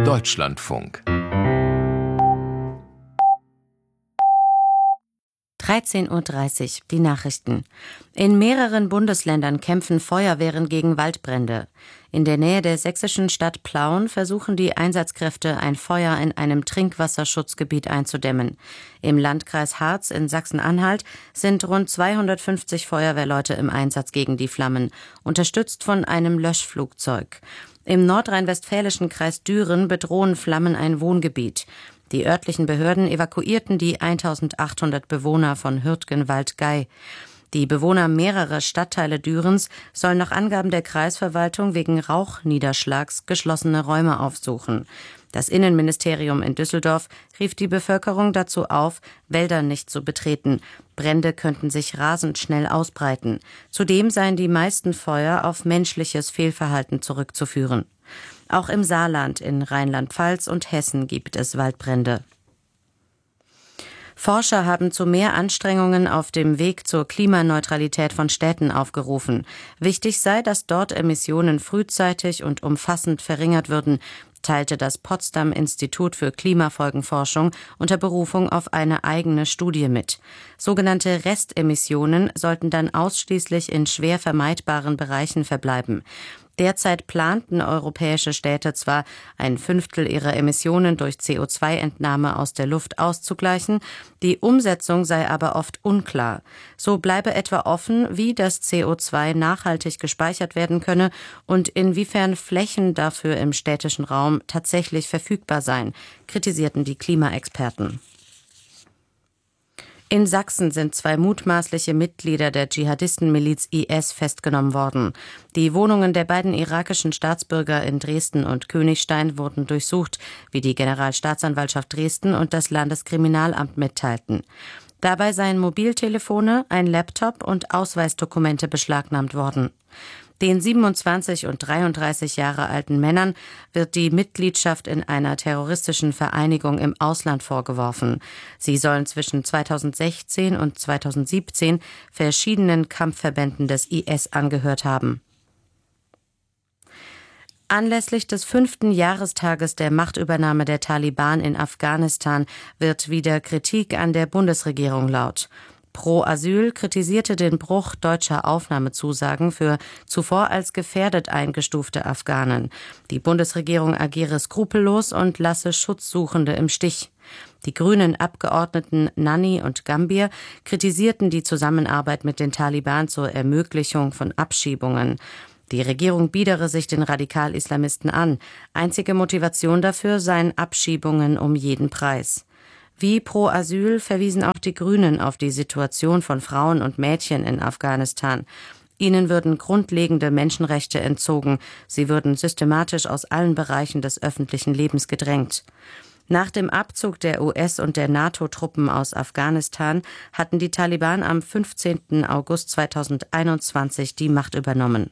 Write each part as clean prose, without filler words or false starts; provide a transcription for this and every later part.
Deutschlandfunk 13:30 Uhr, die Nachrichten. In mehreren Bundesländern kämpfen Feuerwehren gegen Waldbrände. In der Nähe der sächsischen Stadt Plauen versuchen die Einsatzkräfte, ein Feuer in einem Trinkwasserschutzgebiet einzudämmen. Im Landkreis Harz in Sachsen-Anhalt sind rund 250 Feuerwehrleute im Einsatz gegen die Flammen, unterstützt von einem Löschflugzeug. Im nordrhein-westfälischen Kreis Düren bedrohen Flammen ein Wohngebiet. Die örtlichen Behörden evakuierten die 1800 Bewohner von Hürtgenwald-Gey. Die Bewohner mehrerer Stadtteile Dürens sollen nach Angaben der Kreisverwaltung wegen Rauchniederschlags geschlossene Räume aufsuchen. Das Innenministerium in Düsseldorf rief die Bevölkerung dazu auf, Wälder nicht zu betreten. Brände könnten sich rasend schnell ausbreiten. Zudem seien die meisten Feuer auf menschliches Fehlverhalten zurückzuführen. Auch im Saarland, in Rheinland-Pfalz und Hessen gibt es Waldbrände. Forscher haben zu mehr Anstrengungen auf dem Weg zur Klimaneutralität von Städten aufgerufen. Wichtig sei, dass dort Emissionen frühzeitig und umfassend verringert würden, teilte das Potsdam-Institut für Klimafolgenforschung unter Berufung auf eine eigene Studie mit. Sogenannte Restemissionen sollten dann ausschließlich in schwer vermeidbaren Bereichen verbleiben. Derzeit planten europäische Städte zwar, 1/5 ihrer Emissionen durch CO2-Entnahme aus der Luft auszugleichen, die Umsetzung sei aber oft unklar. So bleibe etwa offen, wie das CO2 nachhaltig gespeichert werden könne und inwiefern Flächen dafür im städtischen Raum tatsächlich verfügbar seien, kritisierten die Klimaexperten. In Sachsen sind 2 mutmaßliche Mitglieder der Dschihadistenmiliz IS festgenommen worden. Die Wohnungen der beiden irakischen Staatsbürger in Dresden und Königstein wurden durchsucht, wie die Generalstaatsanwaltschaft Dresden und das Landeskriminalamt mitteilten. Dabei seien Mobiltelefone, ein Laptop und Ausweisdokumente beschlagnahmt worden. Den 27 und 33 Jahre alten Männern wird die Mitgliedschaft in einer terroristischen Vereinigung im Ausland vorgeworfen. Sie sollen zwischen 2016 und 2017 verschiedenen Kampfverbänden des IS angehört haben. Anlässlich des 5. Jahrestages der Machtübernahme der Taliban in Afghanistan wird wieder Kritik an der Bundesregierung laut. Pro Asyl kritisierte den Bruch deutscher Aufnahmezusagen für zuvor als gefährdet eingestufte Afghanen. Die Bundesregierung agiere skrupellos und lasse Schutzsuchende im Stich. Die grünen Abgeordneten Nanni und Gambier kritisierten die Zusammenarbeit mit den Taliban zur Ermöglichung von Abschiebungen. Die Regierung biedere sich den Radikal-Islamisten an. Einzige Motivation dafür seien Abschiebungen um jeden Preis. Wie Pro Asyl verwiesen auch die Grünen auf die Situation von Frauen und Mädchen in Afghanistan. Ihnen würden grundlegende Menschenrechte entzogen, sie würden systematisch aus allen Bereichen des öffentlichen Lebens gedrängt. Nach dem Abzug der US- und der NATO-Truppen aus Afghanistan hatten die Taliban am 15. August 2021 die Macht übernommen.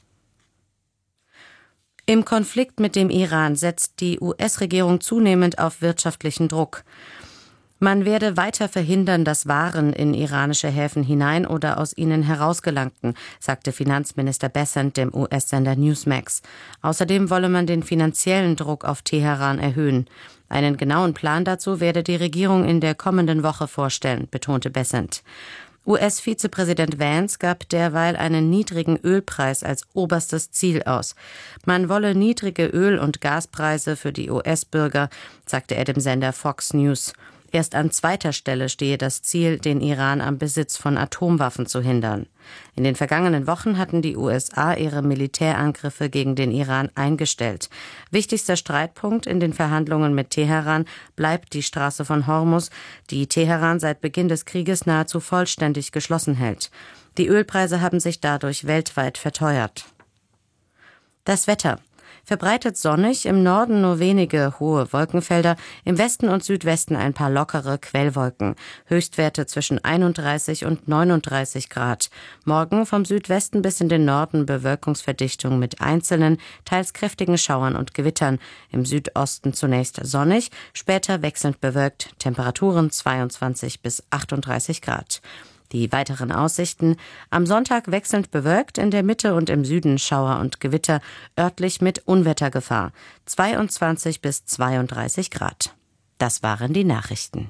Im Konflikt mit dem Iran setzt die US-Regierung zunehmend auf wirtschaftlichen Druck. Man werde weiter verhindern, dass Waren in iranische Häfen hinein oder aus ihnen herausgelangten, sagte Finanzminister Bessent dem US-Sender Newsmax. Außerdem wolle man den finanziellen Druck auf Teheran erhöhen. Einen genauen Plan dazu werde die Regierung in der kommenden Woche vorstellen, betonte Bessent. US-Vizepräsident Vance gab derweil einen niedrigen Ölpreis als oberstes Ziel aus. Man wolle niedrige Öl- und Gaspreise für die US-Bürger, sagte er dem Sender Fox News. Erst an zweiter Stelle stehe das Ziel, den Iran am Besitz von Atomwaffen zu hindern. In den vergangenen Wochen hatten die USA ihre Militärangriffe gegen den Iran eingestellt. Wichtigster Streitpunkt in den Verhandlungen mit Teheran bleibt die Straße von Hormuz, die Teheran seit Beginn des Krieges nahezu vollständig geschlossen hält. Die Ölpreise haben sich dadurch weltweit verteuert. Das Wetter. Verbreitet sonnig, im Norden nur wenige hohe Wolkenfelder, im Westen und Südwesten ein paar lockere Quellwolken. Höchstwerte zwischen 31 und 39 Grad. Morgen vom Südwesten bis in den Norden Bewölkungsverdichtung mit einzelnen, teils kräftigen Schauern und Gewittern. Im Südosten zunächst sonnig, später wechselnd bewölkt. Temperaturen 22 bis 38 Grad. Die weiteren Aussichten: am Sonntag wechselnd bewölkt, in der Mitte und im Süden Schauer und Gewitter, örtlich mit Unwettergefahr. 22 bis 32 Grad. Das waren die Nachrichten.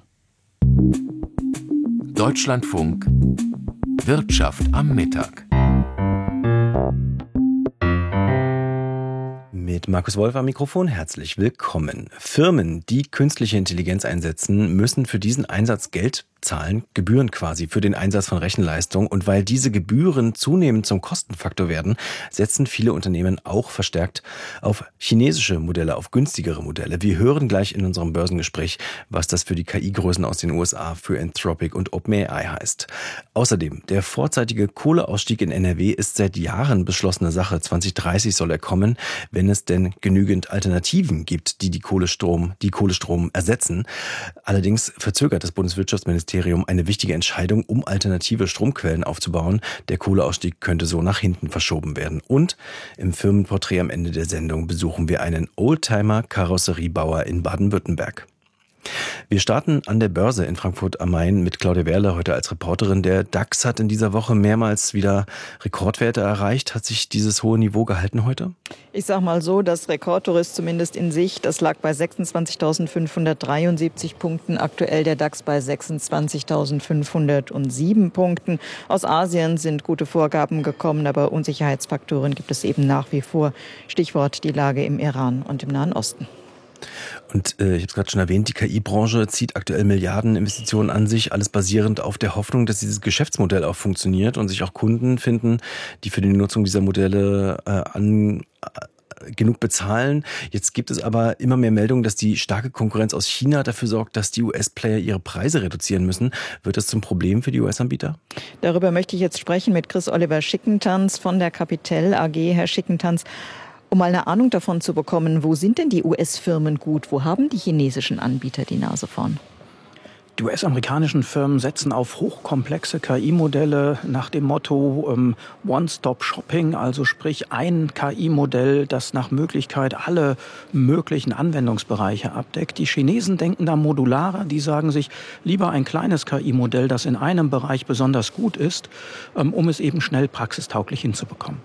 Deutschlandfunk Wirtschaft am Mittag. Mit Markus Wolf am Mikrofon, herzlich willkommen. Firmen, die künstliche Intelligenz einsetzen, müssen für diesen Einsatz Geld zahlen, Gebühren quasi für den Einsatz von Rechenleistung. Und weil diese Gebühren zunehmend zum Kostenfaktor werden, setzen viele Unternehmen auch verstärkt auf chinesische Modelle, auf günstigere Modelle. Wir hören gleich in unserem Börsengespräch, was das für die KI-Größen aus den USA, für Anthropic und OpenAI heißt. Außerdem, der vorzeitige Kohleausstieg in NRW ist seit Jahren beschlossene Sache. 2030 soll er kommen, wenn es denn genügend Alternativen gibt, die Kohlestrom ersetzen. Allerdings verzögert das Bundeswirtschaftsministerium eine wichtige Entscheidung, um alternative Stromquellen aufzubauen. Der Kohleausstieg könnte so nach hinten verschoben werden. Und im Firmenporträt am Ende der Sendung besuchen wir einen Oldtimer-Karosseriebauer in Baden-Württemberg. Wir starten an der Börse in Frankfurt am Main mit Claudia Werle, heute als Reporterin. Der DAX hat in dieser Woche mehrmals wieder Rekordwerte erreicht. Hat sich dieses hohe Niveau gehalten heute? Ich sag mal so, das Rekordtor ist zumindest in Sicht. Das lag bei 26.573 Punkten. Aktuell der DAX bei 26.507 Punkten. Aus Asien sind gute Vorgaben gekommen, aber Unsicherheitsfaktoren gibt es eben nach wie vor. Stichwort die Lage im Iran und im Nahen Osten. Und ich habe es gerade schon erwähnt, die KI-Branche zieht aktuell Milliardeninvestitionen an sich, alles basierend auf der Hoffnung, dass dieses Geschäftsmodell auch funktioniert und sich auch Kunden finden, die für die Nutzung dieser Modelle genug bezahlen. Jetzt gibt es aber immer mehr Meldungen, dass die starke Konkurrenz aus China dafür sorgt, dass die US-Player ihre Preise reduzieren müssen. Wird das zum Problem für die US-Anbieter? Darüber möchte ich jetzt sprechen mit Chris Oliver Schickentanz von der Capitel AG. Herr Schickentanz, um mal eine Ahnung davon zu bekommen, wo sind denn die US-Firmen gut? Wo haben die chinesischen Anbieter die Nase vorn? Die US-amerikanischen Firmen setzen auf hochkomplexe KI-Modelle nach dem Motto One-Stop-Shopping, also sprich ein KI-Modell, das nach Möglichkeit alle möglichen Anwendungsbereiche abdeckt. Die Chinesen denken da modularer, die sagen sich lieber ein kleines KI-Modell, das in einem Bereich besonders gut ist, um es eben schnell praxistauglich hinzubekommen.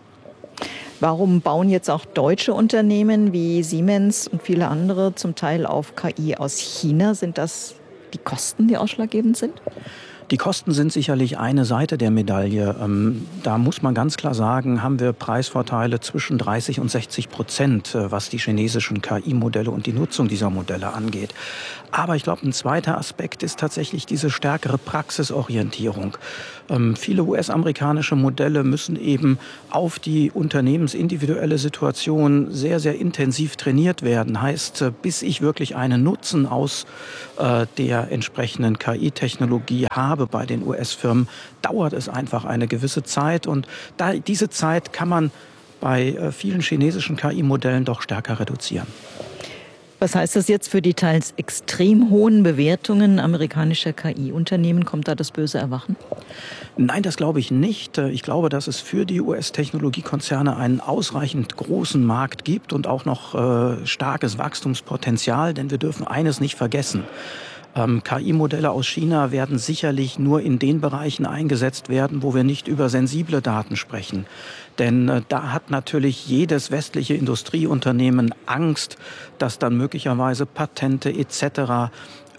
Warum bauen jetzt auch deutsche Unternehmen wie Siemens und viele andere zum Teil auf KI aus China? Sind das die Kosten, die ausschlaggebend sind? Die Kosten sind sicherlich eine Seite der Medaille. Da muss man ganz klar sagen, haben wir Preisvorteile zwischen 30% und 60%, was die chinesischen KI-Modelle und die Nutzung dieser Modelle angeht. Aber ich glaube, ein zweiter Aspekt ist tatsächlich diese stärkere Praxisorientierung. Viele US-amerikanische Modelle müssen eben auf die unternehmensindividuelle Situation sehr, sehr intensiv trainiert werden. Heißt, bis ich wirklich einen Nutzen aus der entsprechenden KI-Technologie habe bei den US-Firmen, dauert es einfach eine gewisse Zeit. Und diese Zeit kann man bei vielen chinesischen KI-Modellen doch stärker reduzieren. Was heißt das jetzt für die teils extrem hohen Bewertungen amerikanischer KI-Unternehmen? Kommt da das böse Erwachen? Nein, das glaube ich nicht. Ich glaube, dass es für die US-Technologiekonzerne einen ausreichend großen Markt gibt und auch noch starkes Wachstumspotenzial. Denn wir dürfen eines nicht vergessen. KI-Modelle aus China werden sicherlich nur in den Bereichen eingesetzt werden, wo wir nicht über sensible Daten sprechen. Denn da hat natürlich jedes westliche Industrieunternehmen Angst, dass dann möglicherweise Patente etc.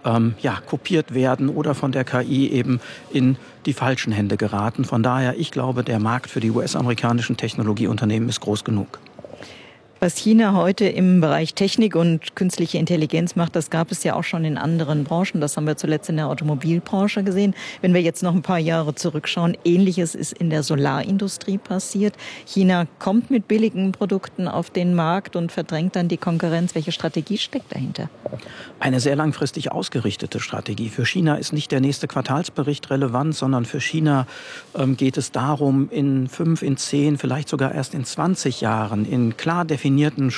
kopiert werden oder von der KI eben in die falschen Hände geraten. Von daher, ich glaube, der Markt für die US-amerikanischen Technologieunternehmen ist groß genug. Was China heute im Bereich Technik und künstliche Intelligenz macht, das gab es ja auch schon in anderen Branchen. Das haben wir zuletzt in der Automobilbranche gesehen. Wenn wir jetzt noch ein paar Jahre zurückschauen, Ähnliches ist in der Solarindustrie passiert. China kommt mit billigen Produkten auf den Markt und verdrängt dann die Konkurrenz. Welche Strategie steckt dahinter? Eine sehr langfristig ausgerichtete Strategie. Für China ist nicht der nächste Quartalsbericht relevant, sondern für China geht es darum, in 5, in 10, vielleicht sogar erst in 20 Jahren in klar definierten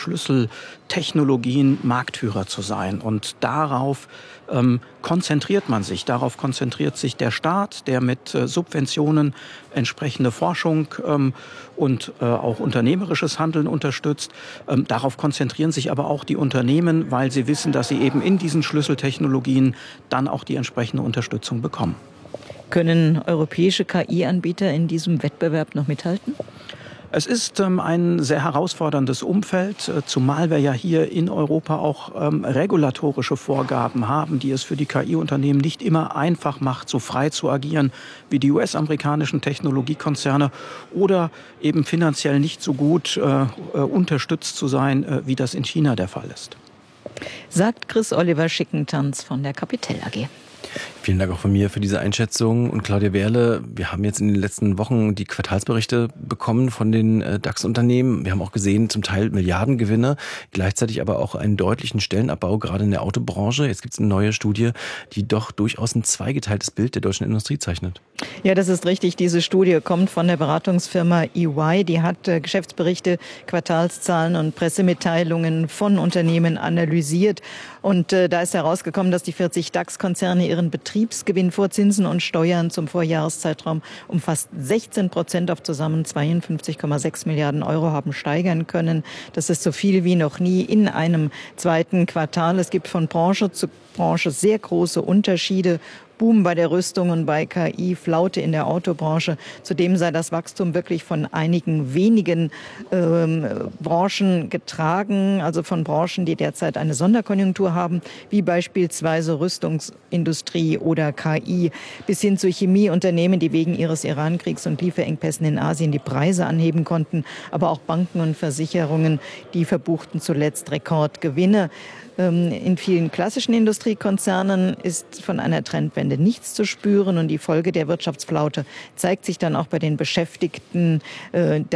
Schlüsseltechnologien Marktführer zu sein. Und darauf konzentriert man sich. Darauf konzentriert sich der Staat, der mit Subventionen entsprechende Forschung und auch unternehmerisches Handeln unterstützt. Darauf konzentrieren sich aber auch die Unternehmen, weil sie wissen, dass sie eben in diesen Schlüsseltechnologien dann auch die entsprechende Unterstützung bekommen. Können europäische KI-Anbieter in diesem Wettbewerb noch mithalten? Es ist ein sehr herausforderndes Umfeld, zumal wir ja hier in Europa auch regulatorische Vorgaben haben, die es für die KI-Unternehmen nicht immer einfach macht, so frei zu agieren wie die US-amerikanischen Technologiekonzerne oder eben finanziell nicht so gut unterstützt zu sein, wie das in China der Fall ist. Sagt Chris Oliver Schickentanz von der Capital AG. Vielen Dank auch von mir für diese Einschätzung. Und Claudia Wehrle, wir haben jetzt in den letzten Wochen die Quartalsberichte bekommen von den DAX-Unternehmen. Wir haben auch gesehen, zum Teil Milliardengewinne, gleichzeitig aber auch einen deutlichen Stellenabbau, gerade in der Autobranche. Jetzt gibt es eine neue Studie, die doch durchaus ein zweigeteiltes Bild der deutschen Industrie zeichnet. Ja, das ist richtig. Diese Studie kommt von der Beratungsfirma EY. Die hat Geschäftsberichte, Quartalszahlen und Pressemitteilungen von Unternehmen analysiert. Und da ist herausgekommen, dass die 40 DAX-Konzerne ihren Betriebsgewinn vor Zinsen und Steuern zum Vorjahreszeitraum um fast 16% auf zusammen 52,6 Milliarden Euro haben steigern können. Das ist so viel wie noch nie in einem zweiten Quartal. Es gibt von Branche zu Branche sehr große Unterschiede. Boom bei der Rüstung und bei KI, Flaute in der Autobranche. Zudem sei das Wachstum wirklich von einigen wenigen Branchen getragen, also von Branchen, die derzeit eine Sonderkonjunktur haben, wie beispielsweise Rüstungsindustrie oder KI, bis hin zu Chemieunternehmen, die wegen ihres Irankriegs und Lieferengpässen in Asien die Preise anheben konnten, aber auch Banken und Versicherungen, die verbuchten zuletzt Rekordgewinne. In vielen klassischen Industriekonzernen ist von einer Trendwende nichts zu spüren und die Folge der Wirtschaftsflaute zeigt sich dann auch bei den Beschäftigten. Da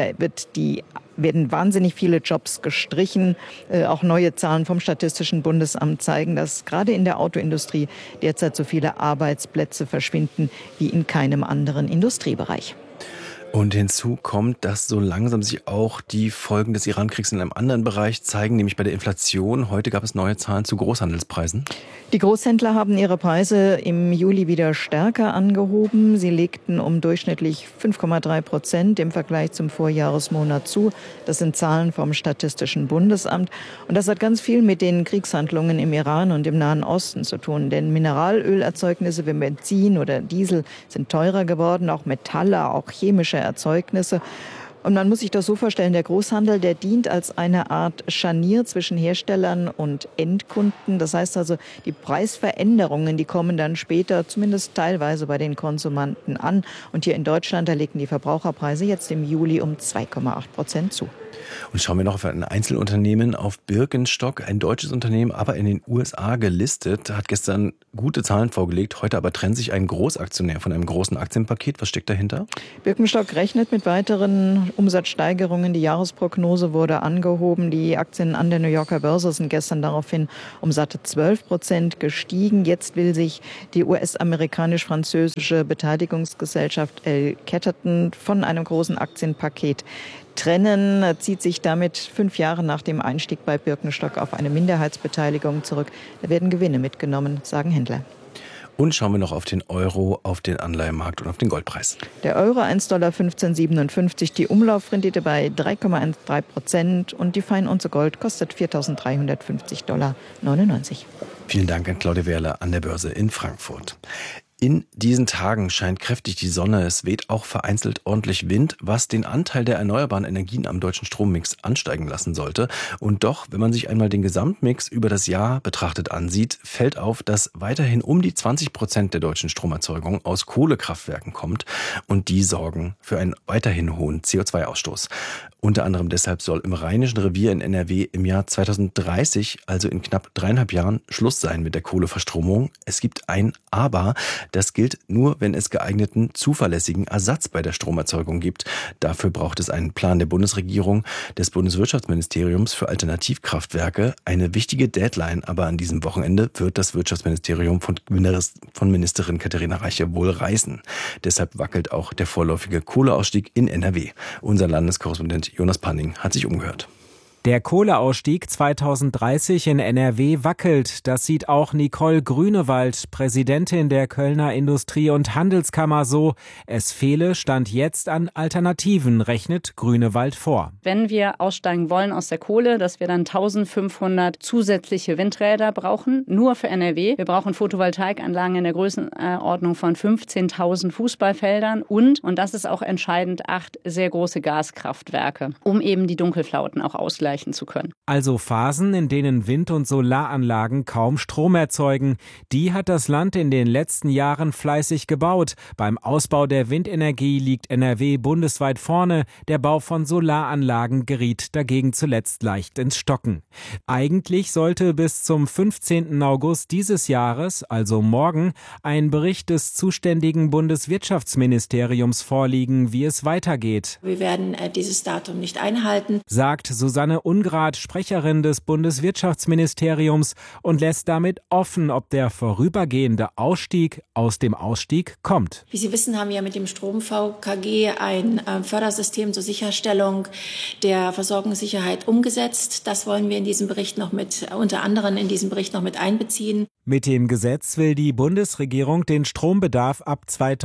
werden wahnsinnig viele Jobs gestrichen. Auch neue Zahlen vom Statistischen Bundesamt zeigen, dass gerade in der Autoindustrie derzeit so viele Arbeitsplätze verschwinden wie in keinem anderen Industriebereich. Und hinzu kommt, dass so langsam sich auch die Folgen des Iran-Kriegs in einem anderen Bereich zeigen, nämlich bei der Inflation. Heute gab es neue Zahlen zu Großhandelspreisen. Die Großhändler haben ihre Preise im Juli wieder stärker angehoben. Sie legten um durchschnittlich 5,3% im Vergleich zum Vorjahresmonat zu. Das sind Zahlen vom Statistischen Bundesamt. Und das hat ganz viel mit den Kriegshandlungen im Iran und im Nahen Osten zu tun. Denn Mineralölerzeugnisse wie Benzin oder Diesel sind teurer geworden, auch Metalle, auch chemische Erzeugnisse. Und man muss sich das so vorstellen, der Großhandel, der dient als eine Art Scharnier zwischen Herstellern und Endkunden. Das heißt also, die Preisveränderungen, die kommen dann später, zumindest teilweise bei den Konsumenten an. Und hier in Deutschland, da legten die Verbraucherpreise jetzt im Juli um 2,8% zu. Und schauen wir noch auf ein Einzelunternehmen, auf Birkenstock, ein deutsches Unternehmen, aber in den USA gelistet, hat gestern gute Zahlen vorgelegt. Heute aber trennt sich ein Großaktionär von einem großen Aktienpaket. Was steckt dahinter? Birkenstock rechnet mit weiteren Umsatzsteigerungen. Die Jahresprognose wurde angehoben. Die Aktien an der New Yorker Börse sind gestern daraufhin um satte 12% gestiegen. Jetzt will sich die US-amerikanisch-französische Beteiligungsgesellschaft L. Catterton von einem großen Aktienpaket trennen, zieht sich damit 5 Jahre nach dem Einstieg bei Birkenstock auf eine Minderheitsbeteiligung zurück. Da werden Gewinne mitgenommen, sagen Händler. Und schauen wir noch auf den Euro, auf den Anleihenmarkt und auf den Goldpreis. Der Euro 1,1557 $, die Umlaufrendite bei 3,13% und die Feinunze Gold kostet $4.350,99. Vielen Dank an Claudia Wehrle an der Börse in Frankfurt. In diesen Tagen scheint kräftig die Sonne, es weht auch vereinzelt ordentlich Wind, was den Anteil der erneuerbaren Energien am deutschen Strommix ansteigen lassen sollte. Und doch, wenn man sich einmal den Gesamtmix über das Jahr betrachtet ansieht, fällt auf, dass weiterhin um die 20% der deutschen Stromerzeugung aus Kohlekraftwerken kommt und die sorgen für einen weiterhin hohen CO2-Ausstoß. Unter anderem deshalb soll im Rheinischen Revier in NRW im Jahr 2030, also in knapp 3,5 Jahren, Schluss sein mit der Kohleverstromung. Es gibt ein Aber. Das gilt nur, wenn es geeigneten, zuverlässigen Ersatz bei der Stromerzeugung gibt. Dafür braucht es einen Plan der Bundesregierung, des Bundeswirtschaftsministeriums für Alternativkraftwerke. Eine wichtige Deadline, aber an diesem Wochenende wird das Wirtschaftsministerium von Ministerin Katharina Reiche wohl reißen. Deshalb wackelt auch der vorläufige Kohleausstieg in NRW. Unser Landeskorrespondent Jonas Panning hat sich umgehört. Der Kohleausstieg 2030 in NRW wackelt. Das sieht auch Nicole Grünewald, Präsidentin der Kölner Industrie- und Handelskammer, so. Es fehle Stand jetzt an Alternativen, rechnet Grünewald vor. Wenn wir aussteigen wollen aus der Kohle, dass wir dann 1500 zusätzliche Windräder brauchen, nur für NRW. Wir brauchen Photovoltaikanlagen in der Größenordnung von 15.000 Fußballfeldern und das ist auch entscheidend, 8 sehr große Gaskraftwerke, um eben die Dunkelflauten auch ausgleichen zu können. Also Phasen, in denen Wind- und Solaranlagen kaum Strom erzeugen. Die hat das Land in den letzten Jahren fleißig gebaut. Beim Ausbau der Windenergie liegt NRW bundesweit vorne. Der Bau von Solaranlagen geriet dagegen zuletzt leicht ins Stocken. Eigentlich sollte bis zum 15. August dieses Jahres, also morgen, ein Bericht des zuständigen Bundeswirtschaftsministeriums vorliegen, wie es weitergeht. Wir werden dieses Datum nicht einhalten, sagt Susanne Ungrad, Sprecherin des Bundeswirtschaftsministeriums, und lässt damit offen, ob der vorübergehende Ausstieg aus dem Ausstieg kommt. Wie Sie wissen, haben wir mit dem Strom-VKG ein Fördersystem zur Sicherstellung der Versorgungssicherheit umgesetzt. Das wollen wir in diesem Bericht unter anderem in diesem Bericht noch mit einbeziehen. Mit dem Gesetz will die Bundesregierung den Strombedarf ab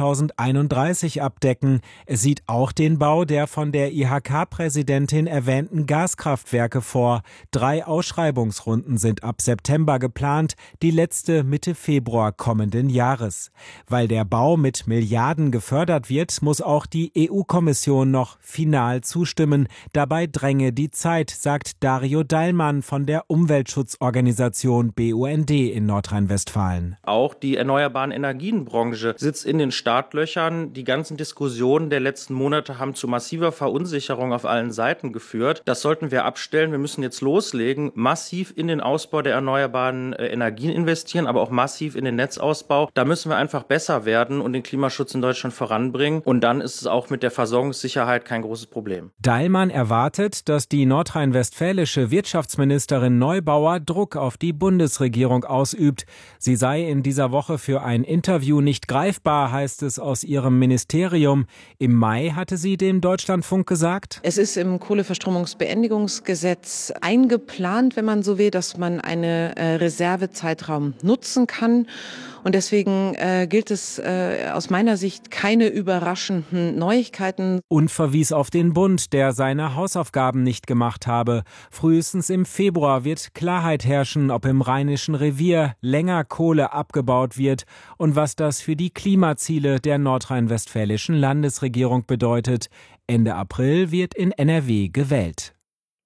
2031 abdecken. Es sieht auch den Bau der von der IHK-Präsidentin erwähnten Gaskraftwerke vor. 3 Ausschreibungsrunden sind ab September geplant, die letzte Mitte Februar kommenden Jahres. Weil der Bau mit Milliarden gefördert wird, muss auch die EU-Kommission noch final zustimmen. Dabei dränge die Zeit, sagt Dario Deilmann von der Umweltschutzorganisation BUND in Nordrhein-Westfalen. Auch die erneuerbaren Energienbranche sitzt in den Startlöchern. Die ganzen Diskussionen der letzten Monate haben zu massiver Verunsicherung auf allen Seiten geführt. Das sollten wir abstellen. Wir müssen jetzt loslegen, massiv in den Ausbau der erneuerbaren Energien investieren, aber auch massiv in den Netzausbau. Da müssen wir einfach besser werden und den Klimaschutz in Deutschland voranbringen. Und dann ist es auch mit der Versorgungssicherheit kein großes Problem. Deilmann erwartet, dass die nordrhein-westfälische Wirtschaftsministerin Neubauer Druck auf die Bundesregierung ausübt. Sie sei in dieser Woche für ein Interview nicht greifbar, heißt es aus ihrem Ministerium. Im Mai hatte sie dem Deutschlandfunk gesagt: Es ist im Kohleverstromungsbeendigungsgesetz eingeplant, wenn man so will, dass man einen Reservezeitraum nutzen kann. Und deswegen gilt es aus meiner Sicht keine überraschenden Neuigkeiten. Und verwies auf den Bund, der seine Hausaufgaben nicht gemacht habe. Frühestens im Februar wird Klarheit herrschen, ob im Rheinischen Revier länger Kohle abgebaut wird und was das für die Klimaziele der nordrhein-westfälischen Landesregierung bedeutet. Ende April wird in NRW gewählt.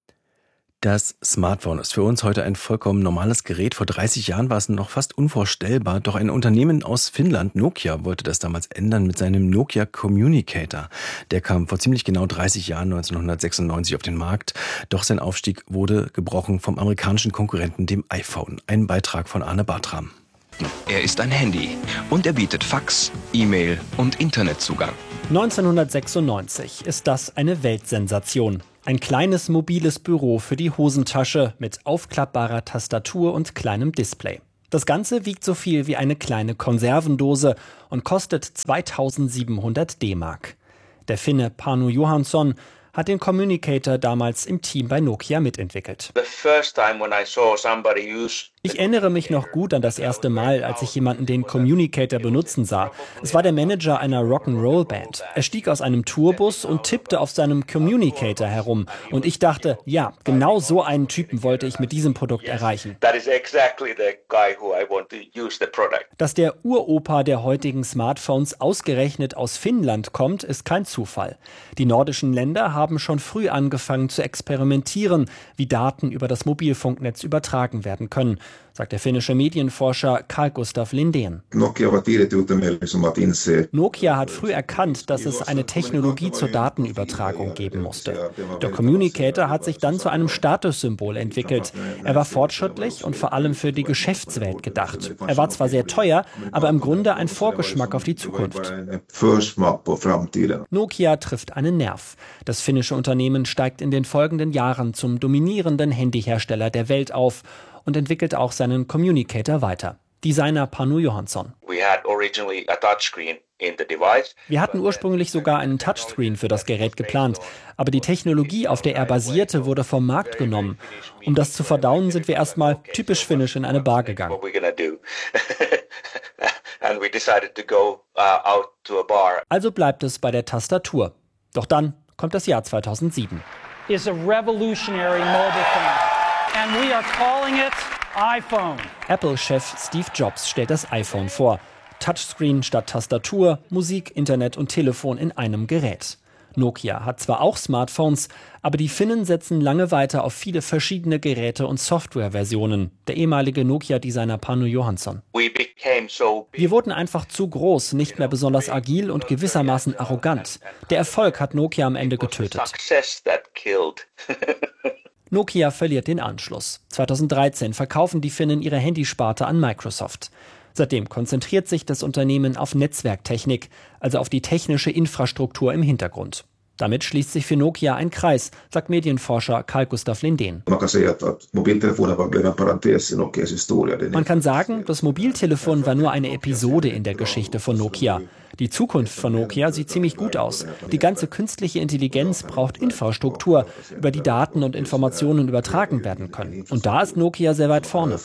Das Smartphone ist für uns heute ein vollkommen normales Gerät. Vor 30 Jahren war es noch fast unvorstellbar. Doch ein Unternehmen aus Finnland, Nokia, wollte das damals ändern mit seinem Nokia Communicator. Der kam vor ziemlich genau 30 Jahren, 1996, auf den Markt. Doch sein Aufstieg wurde gebrochen vom amerikanischen Konkurrenten, dem iPhone. Ein Beitrag von Arne Bartram. Er ist ein Handy und er bietet Fax, E-Mail und Internetzugang. 1996 ist das eine Weltsensation. Ein kleines mobiles Büro für die Hosentasche mit aufklappbarer Tastatur und kleinem Display. Das Ganze wiegt so viel wie eine kleine Konservendose und kostet 2700 D-Mark. Der Finne Panu Johansson hat den Communicator damals im Team bei Nokia mitentwickelt. Ich erinnere mich noch gut an das erste Mal, als ich jemanden den Communicator benutzen sah. Es war der Manager einer Rock'n'Roll-Band. Er stieg aus einem Tourbus und tippte auf seinem Communicator herum. Und ich dachte, ja, genau so einen Typen wollte ich mit diesem Produkt erreichen. Dass der Uropa der heutigen Smartphones ausgerechnet aus Finnland kommt, ist kein Zufall. Die nordischen Länder haben schon früh angefangen zu experimentieren, wie Daten über das Mobilfunknetz übertragen werden können, sagt der finnische Medienforscher Carl Gustaf Lindén. Nokia hat früh erkannt, dass es eine Technologie zur Datenübertragung geben musste. Der Communicator hat sich dann zu einem Statussymbol entwickelt. Er war fortschrittlich und vor allem für die Geschäftswelt gedacht. Er war zwar sehr teuer, aber im Grunde ein Vorgeschmack auf die Zukunft. Nokia trifft einen Nerv. Das finnische Unternehmen steigt in den folgenden Jahren zum dominierenden Handyhersteller der Welt auf und entwickelt auch seinen Communicator weiter. Designer Panu Johansson. Wir hatten ursprünglich sogar einen Touchscreen für das Gerät geplant, aber die Technologie, auf der er basierte, wurde vom Markt genommen. Um das zu verdauen, sind wir erstmal typisch finnisch in eine Bar gegangen. Also bleibt es bei der Tastatur. Doch dann kommt das Jahr 2007. Is a revolutionary mobile phone, and we are calling it iPhone. Apple-Chef Steve Jobs stellt das iPhone vor. Touchscreen statt Tastatur, Musik, Internet und Telefon in einem Gerät. Nokia hat zwar auch Smartphones, aber die Finnen setzen lange weiter auf viele verschiedene Geräte und Softwareversionen. Der ehemalige Nokia-Designer Panu Johansson. Wir wurden einfach zu groß, nicht mehr besonders agil und gewissermaßen arrogant. Der Erfolg hat Nokia am Ende getötet. Nokia verliert den Anschluss. 2013 verkaufen die Finnen ihre Handysparte an Microsoft. Seitdem konzentriert sich das Unternehmen auf Netzwerktechnik, also auf die technische Infrastruktur im Hintergrund. Damit schließt sich für Nokia ein Kreis, sagt Medienforscher Carl Gustaf Lindén. Man kann sagen, das Mobiltelefon war nur eine Episode in der Geschichte von Nokia. Die Zukunft von Nokia sieht ziemlich gut aus. Die ganze künstliche Intelligenz braucht Infrastruktur, über die Daten und Informationen übertragen werden können. Und da ist Nokia sehr weit vorne.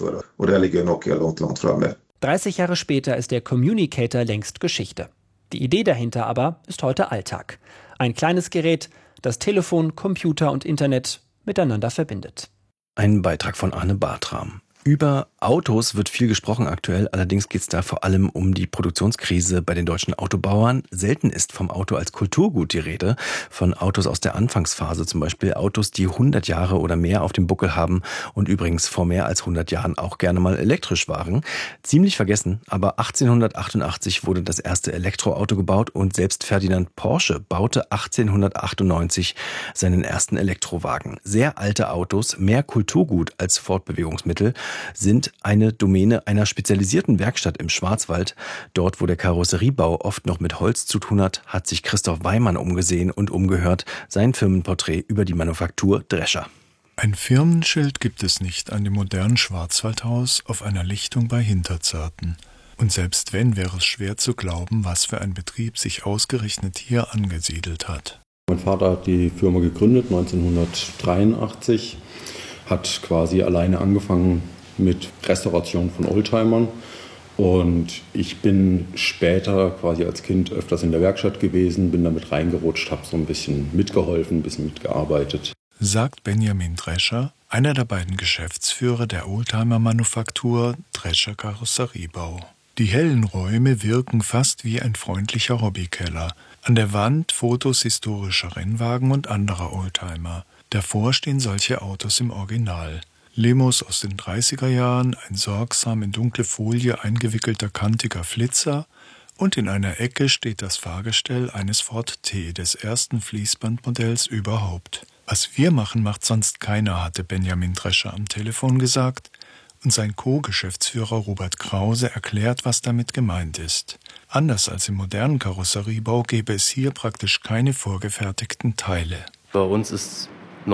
30 Jahre später ist der Communicator längst Geschichte. Die Idee dahinter aber ist heute Alltag. Ein kleines Gerät, das Telefon, Computer und Internet miteinander verbindet. Ein Beitrag von Arne Bartram. Über Autos wird viel gesprochen aktuell, allerdings geht es da vor allem um die Produktionskrise bei den deutschen Autobauern. Selten ist vom Auto als Kulturgut die Rede, von Autos aus der Anfangsphase, zum Beispiel Autos, die 100 Jahre oder mehr auf dem Buckel haben und übrigens vor mehr als 100 Jahren auch gerne mal elektrisch waren. Ziemlich vergessen, aber 1888 wurde das erste Elektroauto gebaut und selbst Ferdinand Porsche baute 1898 seinen ersten Elektrowagen. Sehr alte Autos, mehr Kulturgut als Fortbewegungsmittel, sind eine Domäne einer spezialisierten Werkstatt im Schwarzwald. Dort, wo der Karosseriebau oft noch mit Holz zu tun hat, hat sich Christoph Weimann umgesehen und umgehört. Sein Firmenporträt über die Manufaktur Drescher. Ein Firmenschild gibt es nicht an dem modernen Schwarzwaldhaus auf einer Lichtung bei Hinterzarten. Und selbst wenn, wäre es schwer zu glauben, was für ein Betrieb sich ausgerechnet hier angesiedelt hat. Mein Vater hat die Firma gegründet 1983, hat quasi alleine angefangen mit Restauration von Oldtimern. Und ich bin später quasi als Kind öfters in der Werkstatt gewesen, bin damit reingerutscht, habe so ein bisschen mitgeholfen, ein bisschen mitgearbeitet. Sagt Benjamin Drescher, einer der beiden Geschäftsführer der Oldtimer-Manufaktur Drescher Karosseriebau. Die hellen Räume wirken fast wie ein freundlicher Hobbykeller. An der Wand Fotos historischer Rennwagen und anderer Oldtimer. Davor stehen solche Autos im Original. Limos aus den 30er Jahren, ein sorgsam in dunkle Folie eingewickelter kantiger Flitzer und in einer Ecke steht das Fahrgestell eines Ford T, des ersten Fließbandmodells überhaupt. Was wir machen, macht sonst keiner, hatte Benjamin Drescher am Telefon gesagt und sein Co-Geschäftsführer Robert Krause erklärt, was damit gemeint ist. Anders als im modernen Karosseriebau gäbe es hier praktisch keine vorgefertigten Teile. Bei uns ist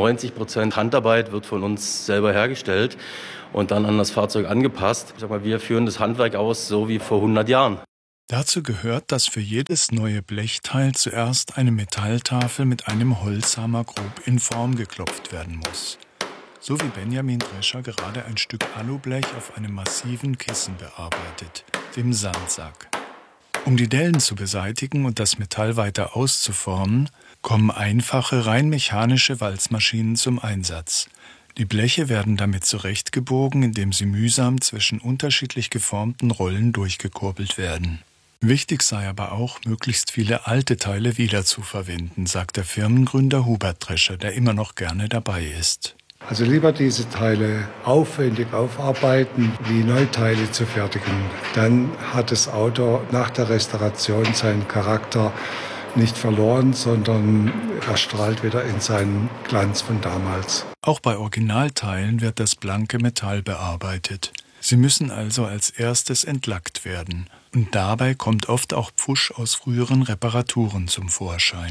90% Handarbeit wird von uns selber hergestellt und dann an das Fahrzeug angepasst. Ich sag mal, wir führen das Handwerk aus, so wie vor 100 Jahren. Dazu gehört, dass für jedes neue Blechteil zuerst eine Metalltafel mit einem Holzhammer grob in Form geklopft werden muss. So wie Benjamin Drescher gerade ein Stück Alublech auf einem massiven Kissen bearbeitet, dem Sandsack. Um die Dellen zu beseitigen und das Metall weiter auszuformen, kommen einfache, rein mechanische Walzmaschinen zum Einsatz. Die Bleche werden damit zurechtgebogen, indem sie mühsam zwischen unterschiedlich geformten Rollen durchgekurbelt werden. Wichtig sei aber auch, möglichst viele alte Teile wiederzuverwenden, sagt der Firmengründer Hubert Drescher, der immer noch gerne dabei ist. Also lieber diese Teile aufwendig aufarbeiten, wie Neuteile zu fertigen. Dann hat das Auto nach der Restauration seinen Charakter nicht verloren, sondern er strahlt wieder in seinen Glanz von damals. Auch bei Originalteilen wird das blanke Metall bearbeitet. Sie müssen also als erstes entlackt werden. Und dabei kommt oft auch Pfusch aus früheren Reparaturen zum Vorschein.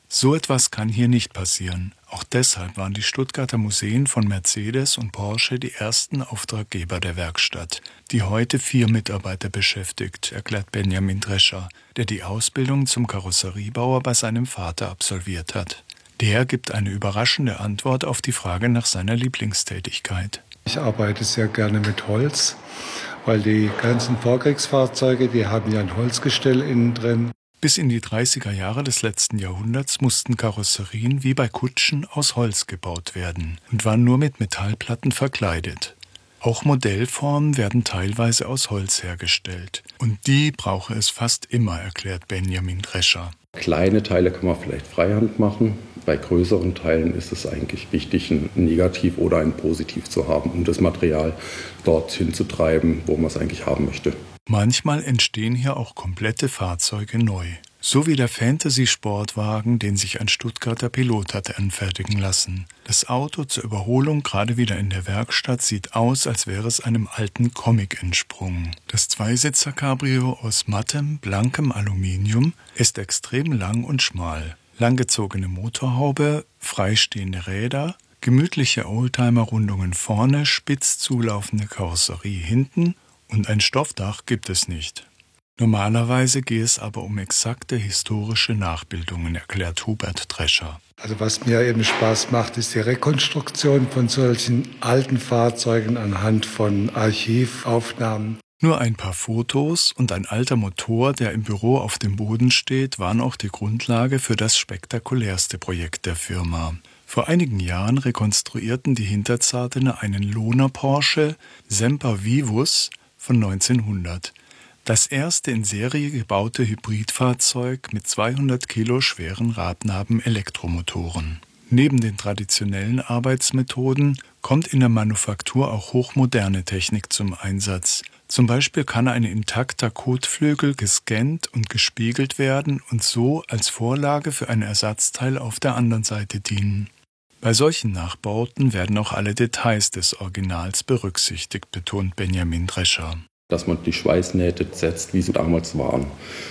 So etwas kann hier nicht passieren. Auch deshalb waren die Stuttgarter Museen von Mercedes und Porsche die ersten Auftraggeber der Werkstatt, die heute 4 Mitarbeiter beschäftigt, erklärt Benjamin Drescher, der die Ausbildung zum Karosseriebauer bei seinem Vater absolviert hat. Der gibt eine überraschende Antwort auf die Frage nach seiner Lieblingstätigkeit. Ich arbeite sehr gerne mit Holz, weil die ganzen Vorkriegsfahrzeuge, die haben ja ein Holzgestell innen drin. Bis in die 30er Jahre des letzten Jahrhunderts mussten Karosserien wie bei Kutschen aus Holz gebaut werden und waren nur mit Metallplatten verkleidet. Auch Modellformen werden teilweise aus Holz hergestellt. Und die brauche es fast immer, erklärt Benjamin Drescher. Kleine Teile kann man vielleicht freihand machen. Bei größeren Teilen ist es eigentlich wichtig, ein Negativ oder ein Positiv zu haben, um das Material dorthin zu treiben, wo man es eigentlich haben möchte. Manchmal entstehen hier auch komplette Fahrzeuge neu. So wie der Fantasy-Sportwagen, den sich ein Stuttgarter Pilot hatte anfertigen lassen. Das Auto zur Überholung gerade wieder in der Werkstatt sieht aus, als wäre es einem alten Comic entsprungen. Das Zweisitzer-Cabrio aus mattem, blankem Aluminium ist extrem lang und schmal. Langgezogene Motorhaube, freistehende Räder, gemütliche Oldtimer-Rundungen vorne, spitz zulaufende Karosserie hinten und ein Stoffdach gibt es nicht. Normalerweise gehe es aber um exakte historische Nachbildungen, erklärt Hubert Drescher. Also was mir eben Spaß macht, ist die Rekonstruktion von solchen alten Fahrzeugen anhand von Archivaufnahmen. Nur ein paar Fotos und ein alter Motor, der im Büro auf dem Boden steht, waren auch die Grundlage für das spektakulärste Projekt der Firma. Vor einigen Jahren rekonstruierten die Hinterzartener einen Lohner Porsche Semper Vivus von 1900. Das erste in Serie gebaute Hybridfahrzeug mit 200 Kilo schweren Radnaben-Elektromotoren. Neben den traditionellen Arbeitsmethoden kommt in der Manufaktur auch hochmoderne Technik zum Einsatz. Zum Beispiel kann ein intakter Kotflügel gescannt und gespiegelt werden und so als Vorlage für ein Ersatzteil auf der anderen Seite dienen. Bei solchen Nachbauten werden auch alle Details des Originals berücksichtigt, betont Benjamin Drescher. Dass man die Schweißnähte setzt, wie sie damals waren.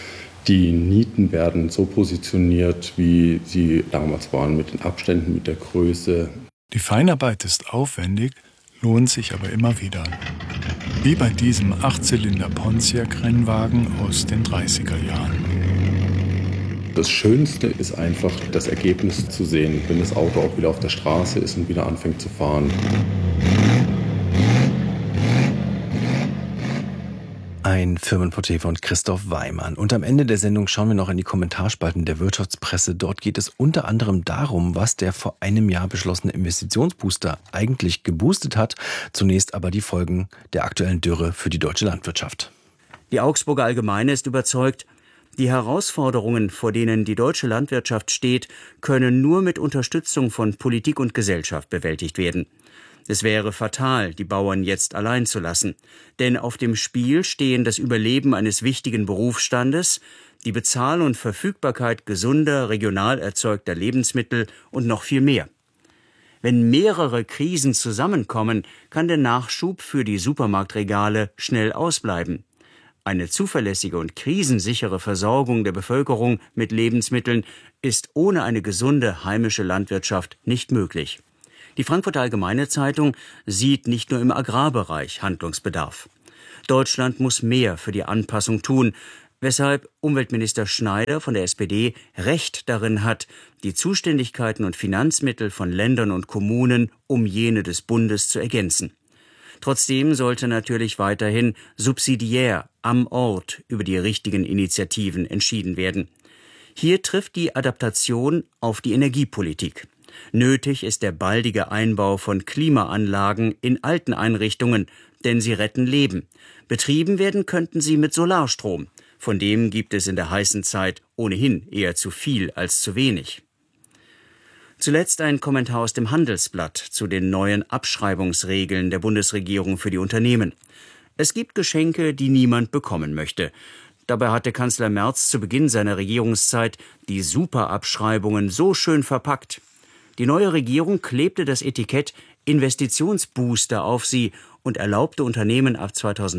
Die Nieten werden so positioniert, wie sie damals waren, mit den Abständen, mit der Größe. Die Feinarbeit ist aufwendig, lohnt sich aber immer wieder. Wie bei diesem 8-Zylinder-Pontiac-Rennwagen aus den 30er Jahren. Das Schönste ist einfach, das Ergebnis zu sehen, wenn das Auto auch wieder auf der Straße ist und wieder anfängt zu fahren. Ein Firmenporträt von Christoph Weimann. Und am Ende der Sendung schauen wir noch in die Kommentarspalten der Wirtschaftspresse. Dort geht es unter anderem darum, was der vor einem Jahr beschlossene Investitionsbooster eigentlich geboostet hat. Zunächst aber die Folgen der aktuellen Dürre für die deutsche Landwirtschaft. Die Augsburger Allgemeine ist überzeugt, die Herausforderungen, vor denen die deutsche Landwirtschaft steht, können nur mit Unterstützung von Politik und Gesellschaft bewältigt werden. Es wäre fatal, die Bauern jetzt allein zu lassen. Denn auf dem Spiel stehen das Überleben eines wichtigen Berufsstandes, die Bezahlung und Verfügbarkeit gesunder, regional erzeugter Lebensmittel und noch viel mehr. Wenn mehrere Krisen zusammenkommen, kann der Nachschub für die Supermarktregale schnell ausbleiben. Eine zuverlässige und krisensichere Versorgung der Bevölkerung mit Lebensmitteln ist ohne eine gesunde heimische Landwirtschaft nicht möglich. Die Frankfurter Allgemeine Zeitung sieht nicht nur im Agrarbereich Handlungsbedarf. Deutschland muss mehr für die Anpassung tun, weshalb Umweltminister Schneider von der SPD Recht darin hat, die Zuständigkeiten und Finanzmittel von Ländern und Kommunen um jene des Bundes zu ergänzen. Trotzdem sollte natürlich weiterhin subsidiär am Ort über die richtigen Initiativen entschieden werden. Hier trifft die Adaptation auf die Energiepolitik. Nötig ist der baldige Einbau von Klimaanlagen in alten Einrichtungen, denn sie retten Leben. Betrieben werden könnten sie mit Solarstrom. Von dem gibt es in der heißen Zeit ohnehin eher zu viel als zu wenig. Zuletzt ein Kommentar aus dem Handelsblatt zu den neuen Abschreibungsregeln der Bundesregierung für die Unternehmen. Es gibt Geschenke, die niemand bekommen möchte. Dabei hatte Kanzler Merz zu Beginn seiner Regierungszeit die Superabschreibungen so schön verpackt. Die neue Regierung klebte das Etikett Investitionsbooster auf sie und erlaubte Unternehmen ab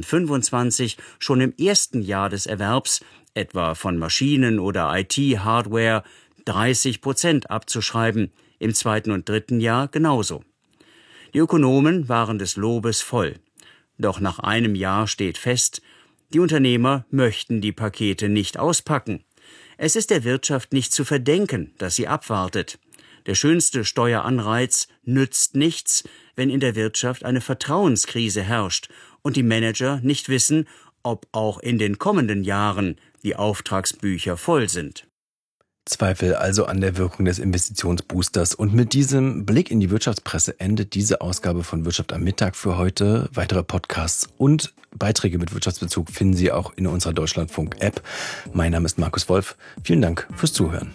2025 schon im ersten Jahr des Erwerbs, etwa von Maschinen oder IT-Hardware, 30% abzuschreiben, im zweiten und dritten Jahr genauso. Die Ökonomen waren des Lobes voll. Doch nach einem Jahr steht fest, die Unternehmer möchten die Pakete nicht auspacken. Es ist der Wirtschaft nicht zu verdenken, dass sie abwartet. Der schönste Steueranreiz nützt nichts, wenn in der Wirtschaft eine Vertrauenskrise herrscht und die Manager nicht wissen, ob auch in den kommenden Jahren die Auftragsbücher voll sind. Zweifel also an der Wirkung des Investitionsboosters. Und mit diesem Blick in die Wirtschaftspresse endet diese Ausgabe von Wirtschaft am Mittag für heute. Weitere Podcasts und Beiträge mit Wirtschaftsbezug finden Sie auch in unserer Deutschlandfunk-App. Mein Name ist Markus Wolf. Vielen Dank fürs Zuhören.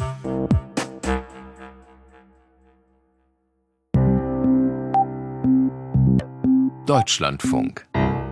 Deutschlandfunk.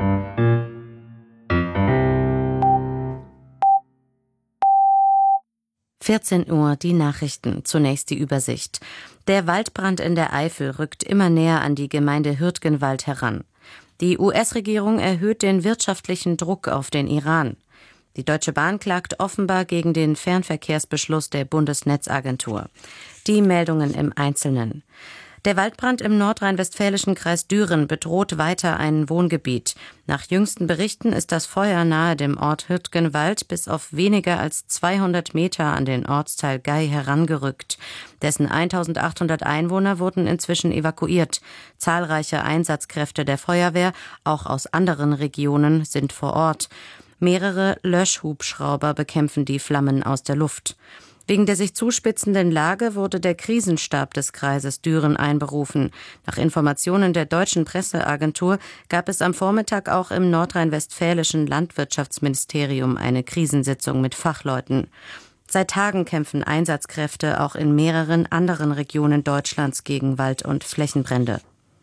Uhr, die Nachrichten. Zunächst die Übersicht. Der Waldbrand in der Eifel rückt immer näher an die Gemeinde Hürtgenwald heran. Die US-Regierung erhöht den wirtschaftlichen Druck auf den Iran. Die Deutsche Bahn klagt offenbar gegen den Fernverkehrsbeschluss der Bundesnetzagentur. Die Meldungen im Einzelnen. Der Waldbrand im nordrhein-westfälischen Kreis Düren bedroht weiter ein Wohngebiet. Nach jüngsten Berichten ist das Feuer nahe dem Ort Hürtgenwald bis auf weniger als 200 Meter an den Ortsteil Gei herangerückt. Dessen 1800 Einwohner wurden inzwischen evakuiert. Zahlreiche Einsatzkräfte der Feuerwehr, auch aus anderen Regionen, sind vor Ort. Mehrere Löschhubschrauber bekämpfen die Flammen aus der Luft. Wegen der sich zuspitzenden Lage wurde der Krisenstab des Kreises Düren einberufen. Nach Informationen der deutschen Presseagentur gab es am Vormittag auch im nordrhein-westfälischen Landwirtschaftsministerium eine Krisensitzung mit Fachleuten. Seit Tagen kämpfen Einsatzkräfte auch in mehreren anderen Regionen Deutschlands gegen Wald- und Flächenbrände.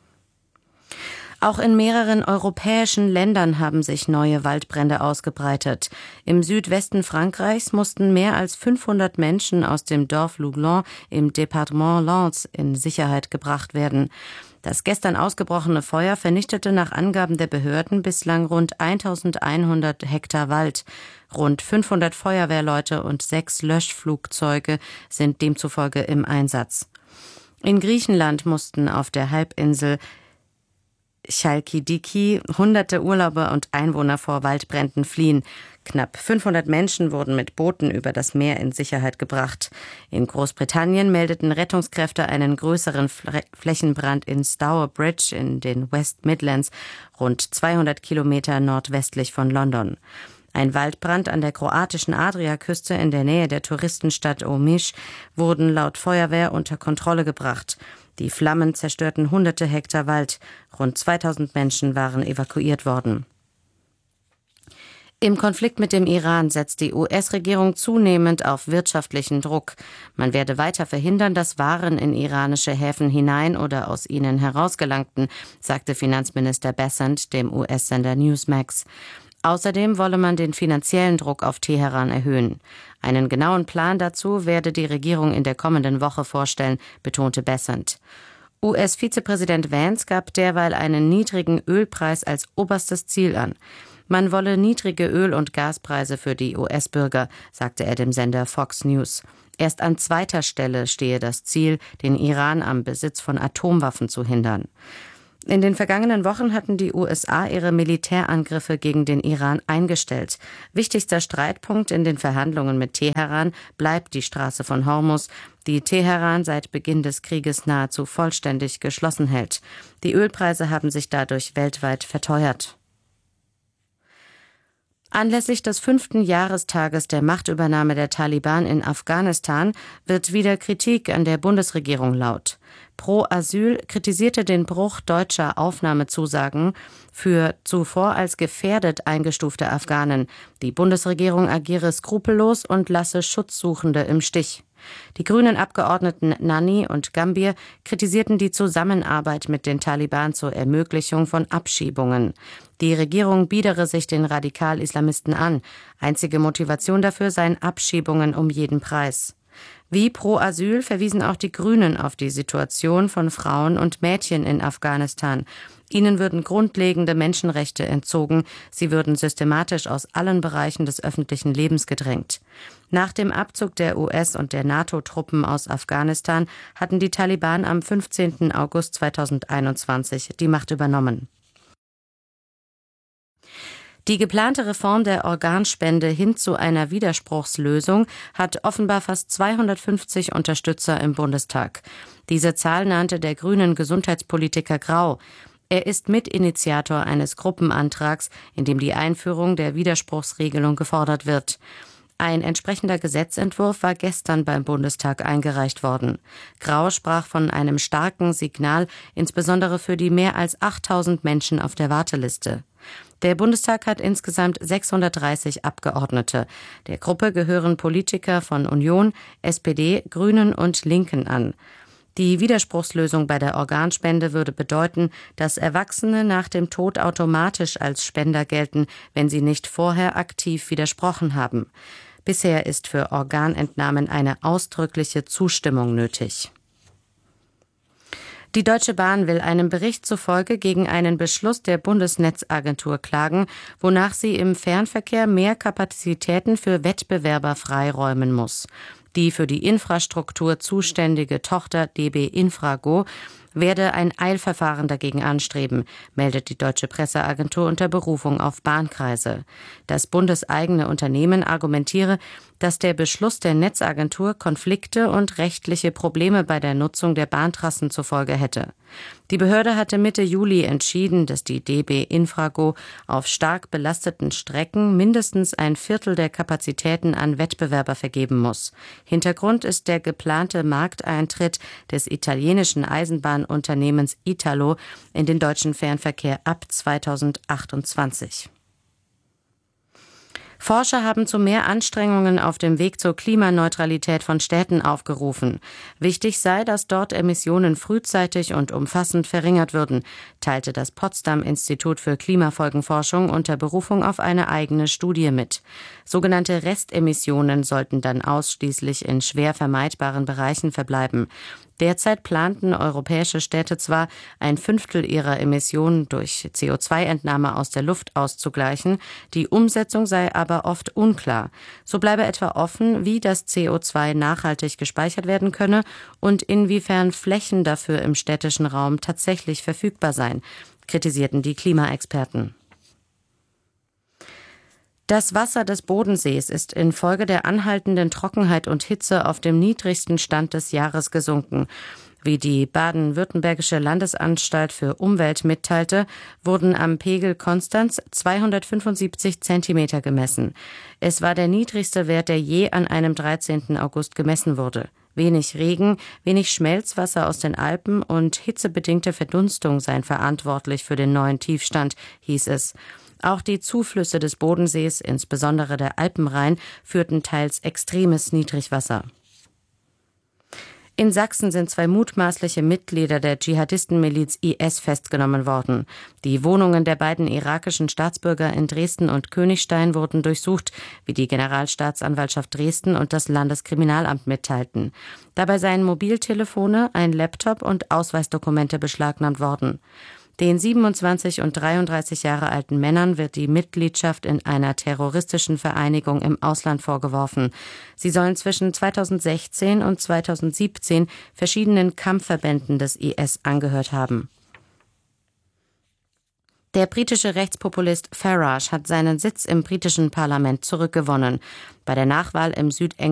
Auch in mehreren europäischen Ländern haben sich neue Waldbrände ausgebreitet. Im Südwesten Frankreichs mussten mehr als 500 Menschen aus dem Dorf Louglans im Departement Lens in Sicherheit gebracht werden. Das gestern ausgebrochene Feuer vernichtete nach Angaben der Behörden bislang rund 1100 Hektar Wald. Rund 500 Feuerwehrleute und 6 Löschflugzeuge sind demzufolge im Einsatz. In Griechenland mussten auf der Halbinsel Chalkidiki hunderte Urlauber und Einwohner vor Waldbränden fliehen. Knapp 500 Menschen wurden mit Booten über das Meer in Sicherheit gebracht. In Großbritannien meldeten Rettungskräfte einen größeren Flächenbrand in Stourbridge in den West Midlands, rund 200 Kilometer nordwestlich von London. Ein Waldbrand an der kroatischen Adriaküste in der Nähe der Touristenstadt Omiš wurden laut Feuerwehr unter Kontrolle gebracht. Die Flammen zerstörten hunderte Hektar Wald. Rund 2000 Menschen waren evakuiert worden. Im Konflikt mit dem Iran setzt die US-Regierung zunehmend auf wirtschaftlichen Druck. Man werde weiter verhindern, dass Waren in iranische Häfen hinein oder aus ihnen herausgelangten, sagte Finanzminister Bessent dem US-Sender Newsmax. Außerdem wolle man den finanziellen Druck auf Teheran erhöhen. Einen genauen Plan dazu werde die Regierung in der kommenden Woche vorstellen, betonte Bessent. US-Vizepräsident Vance gab derweil einen niedrigen Ölpreis als oberstes Ziel an. Man wolle niedrige Öl- und Gaspreise für die US-Bürger, sagte er dem Sender Fox News. Erst an zweiter Stelle stehe das Ziel, den Iran am Besitz von Atomwaffen zu hindern. In den vergangenen Wochen hatten die USA ihre Militärangriffe gegen den Iran eingestellt. Wichtigster Streitpunkt in den Verhandlungen mit Teheran bleibt die Straße von Hormuz, die Teheran seit Beginn des Krieges nahezu vollständig geschlossen hält. Die Ölpreise haben sich dadurch weltweit verteuert. Anlässlich des 5. Jahrestages der Machtübernahme der Taliban in Afghanistan wird wieder Kritik an der Bundesregierung laut. Pro Asyl kritisierte den Bruch deutscher Aufnahmezusagen für zuvor als gefährdet eingestufte Afghanen. Die Bundesregierung agiere skrupellos und lasse Schutzsuchende im Stich. Die grünen Abgeordneten Nanni und Gambier kritisierten die Zusammenarbeit mit den Taliban zur Ermöglichung von Abschiebungen. Die Regierung biedere sich den Radikal-Islamisten an. Einzige Motivation dafür seien Abschiebungen um jeden Preis. Wie pro Asyl verwiesen auch die Grünen auf die Situation von Frauen und Mädchen in Afghanistan. Ihnen würden grundlegende Menschenrechte entzogen, sie würden systematisch aus allen Bereichen des öffentlichen Lebens gedrängt. Nach dem Abzug der US- und der NATO-Truppen aus Afghanistan hatten die Taliban am 15. August 2021 die Macht übernommen. Die geplante Reform der Organspende hin zu einer Widerspruchslösung hat offenbar fast 250 Unterstützer im Bundestag. Diese Zahl nannte der grünen Gesundheitspolitiker Grau. Er ist Mitinitiator eines Gruppenantrags, in dem die Einführung der Widerspruchsregelung gefordert wird. Ein entsprechender Gesetzentwurf war gestern beim Bundestag eingereicht worden. Grau sprach von einem starken Signal, insbesondere für die mehr als 8000 Menschen auf der Warteliste. Der Bundestag hat insgesamt 630 Abgeordnete. Der Gruppe gehören Politiker von Union, SPD, Grünen und Linken an. Die Widerspruchslösung bei der Organspende würde bedeuten, dass Erwachsene nach dem Tod automatisch als Spender gelten, wenn sie nicht vorher aktiv widersprochen haben. Bisher ist für Organentnahmen eine ausdrückliche Zustimmung nötig. Die Deutsche Bahn will einem Bericht zufolge gegen einen Beschluss der Bundesnetzagentur klagen, wonach sie im Fernverkehr mehr Kapazitäten für Wettbewerber freiräumen muss. Die für die Infrastruktur zuständige Tochter DB Infrago werde ein Eilverfahren dagegen anstreben, meldet die Deutsche Presseagentur unter Berufung auf Bahnkreise. Das bundeseigene Unternehmen argumentiere, dass der Beschluss der Netzagentur Konflikte und rechtliche Probleme bei der Nutzung der Bahntrassen zur Folge hätte. Die Behörde hatte Mitte Juli entschieden, dass die DB Infrago auf stark belasteten Strecken mindestens ein Viertel der Kapazitäten an Wettbewerber vergeben muss. Hintergrund ist der geplante Markteintritt des italienischen Eisenbahnunternehmens Italo in den deutschen Fernverkehr ab 2028. Forscher haben zu mehr Anstrengungen auf dem Weg zur Klimaneutralität von Städten aufgerufen. Wichtig sei, dass dort Emissionen frühzeitig und umfassend verringert würden, teilte das Potsdam-Institut für Klimafolgenforschung unter Berufung auf eine eigene Studie mit. Sogenannte Restemissionen sollten dann ausschließlich in schwer vermeidbaren Bereichen verbleiben. Derzeit planten europäische Städte zwar, ein Fünftel ihrer Emissionen durch CO2-Entnahme aus der Luft auszugleichen, die Umsetzung sei aber oft unklar. So bleibe etwa offen, wie das CO2 nachhaltig gespeichert werden könne und inwiefern Flächen dafür im städtischen Raum tatsächlich verfügbar seien, kritisierten die Klimaexperten. Das Wasser des Bodensees ist infolge der anhaltenden Trockenheit und Hitze auf dem niedrigsten Stand des Jahres gesunken. Wie die Baden-Württembergische Landesanstalt für Umwelt mitteilte, wurden am Pegel Konstanz 275 Zentimeter gemessen. Es war der niedrigste Wert, der je an einem 13. August gemessen wurde. Wenig Regen, wenig Schmelzwasser aus den Alpen und hitzebedingte Verdunstung seien verantwortlich für den neuen Tiefstand, hieß es. Auch die Zuflüsse des Bodensees, insbesondere der Alpenrhein, führten teils extremes Niedrigwasser. In Sachsen sind 2 mutmaßliche Mitglieder der Dschihadistenmiliz IS festgenommen worden. Die Wohnungen der beiden irakischen Staatsbürger in Dresden und Königstein wurden durchsucht, wie die Generalstaatsanwaltschaft Dresden und das Landeskriminalamt mitteilten. Dabei seien Mobiltelefone, ein Laptop und Ausweisdokumente beschlagnahmt worden. Den 27 und 33 Jahre alten Männern wird die Mitgliedschaft in einer terroristischen Vereinigung im Ausland vorgeworfen. Sie sollen zwischen 2016 und 2017 verschiedenen Kampfverbänden des IS angehört haben. Der britische Rechtspopulist Farage hat seinen Sitz im britischen Parlament zurückgewonnen. Bei der Nachwahl im